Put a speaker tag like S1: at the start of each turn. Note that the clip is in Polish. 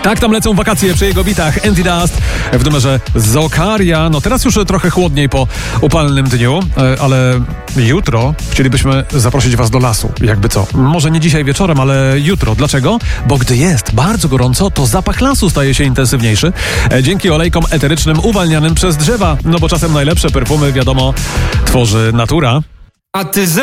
S1: Tak tam lecą wakacje przy jego bitach. Andy Dust w numerze Zokaria. No teraz już trochę chłodniej po upalnym dniu, ale jutro chcielibyśmy zaprosić was do lasu. Jakby co? Może nie dzisiaj wieczorem, ale jutro. Dlaczego? Bo gdy jest bardzo gorąco, to zapach lasu staje się intensywniejszy. Dzięki olejkom eterycznym uwalnianym przez drzewa. No bo czasem najlepsze perfumy, wiadomo, tworzy natura.
S2: A ty